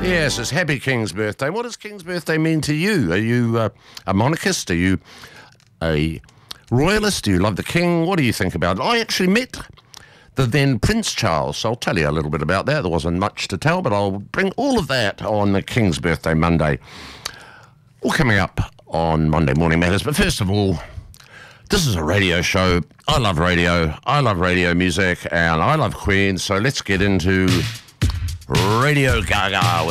Yes, it's Happy King's birthday. What does King's birthday mean to you? Are you a monarchist? Are you a royalist? Do you love the king? What do you think about it? I actually met the then Prince Charles, so I'll tell you a little bit about that. There wasn't much to tell, but I'll bring all of that on the King's birthday Monday. All coming up on Monday Morning Matters. But first of all, this is a radio show. I love radio music, and I love Queen, so let's get into Radio Gaga with